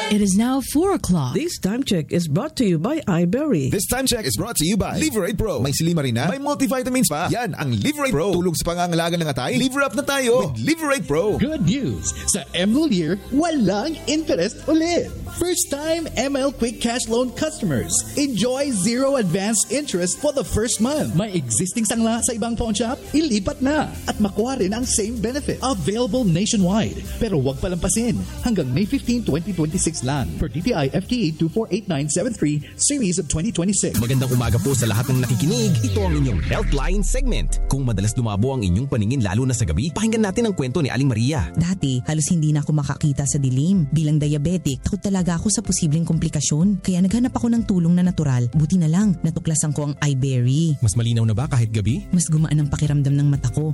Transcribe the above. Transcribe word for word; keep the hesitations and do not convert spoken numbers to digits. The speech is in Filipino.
It is now four o'clock. This time check is brought to you by iBerry. This time check is brought to you by Liverate Pro. May silimarina, may multivitamins pa. Yan ang Liverate Pro. Tulog sa pangangalaga ng atay. Liver up na tayo with Liverate Pro. Good news! Sa M L Year, walang interest ulit. First time M L Quick Cash Loan customers. Enjoy zero advance interest for the first month. May existing sangla sa ibang pawn shop? Ilipat na at makuha rin ang same benefit. Available nationwide. Pero wag palampasin. Hanggang May fifteenth, twenty twenty-six lang. Per D T I F T A two four eight nine seven three Series of twenty twenty-six. Magandang umaga po sa lahat ng nakikinig. Ito ang inyong Healthline segment. Kung madalas dumabo ang inyong paningin lalo na sa gabi, pakinggan natin ang kwento ni Aling Maria. Dati, halos hindi na ako makakita sa dilim. Bilang diabetic, takot talaga ako sa posibleng komplikasyon. Kaya naghanap ako ng tulong na natural. Buti na lang, natuklasan ko ang iBerry. Mas malinaw na ba kahit gabi? Mas gumaan ang pakiramdam ng mata ko.